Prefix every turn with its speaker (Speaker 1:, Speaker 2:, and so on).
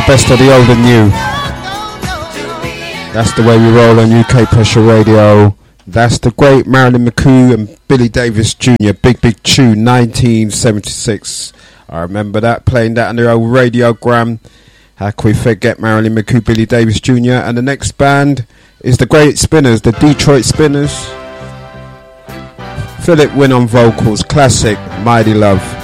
Speaker 1: Best of the old and new. That's the way we roll on UK Pressure Radio. That's the great Marilyn McCoo and Billy Davis Jr. Big tune, 1976. I remember that, playing that on the old radiogram. How can we forget Marilyn McCoo, Billy Davis Jr. And the next band is the Great Spinners, the Detroit Spinners. Philip Wynne on vocals, classic, Mighty Love.